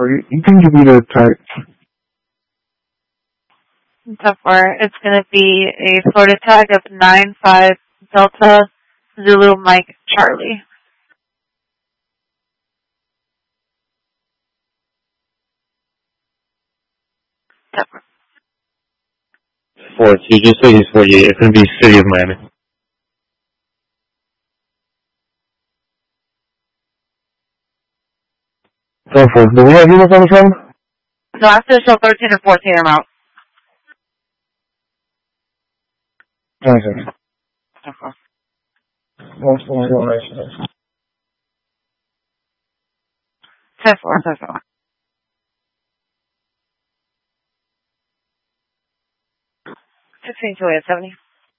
You can give me the type. 10-4, it's going to be a Florida tag of 9-5 Delta Zulu Mike Charlie. 4, so you just say he's 48. It's going to be City of Miami. Do we have units on the phone? No, after show 13 or 14, I'm out. 10-4. What's going on? 10-4. 16 Juliet 70.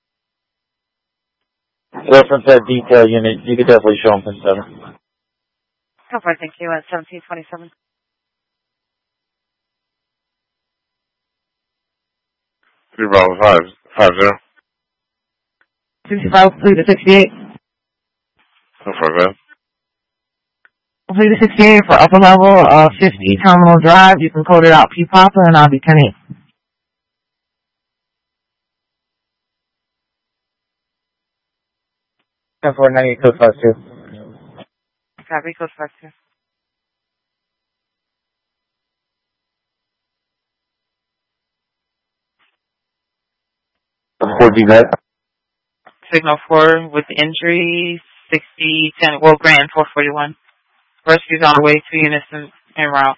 Reference that detail unit. You could definitely show him 10-7. 10-4, thank you, at 1727. 3 Bravo 5, 50. 65, fleet to 68. So far, good. Fleet to 68 for upper level, 50 Terminal Drive. You can code it out P Papa and I'll be 10-8. Code 52. Copy, code 52. Signal 4 with injury, 60-10, World Grand 441. Rescue's on the way, 2 units en route.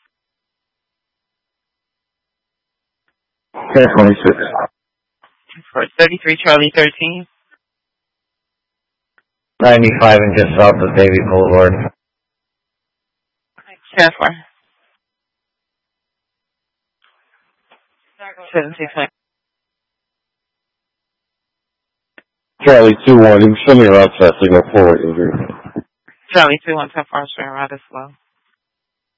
10-26. For 33 Charlie 13. 95 and just south of Davy Boulevard. 10-4. 1720. Charlie 2-1. You can show me your outside signal 4 injury. Charlie 2-1, 10-4, showing around as well.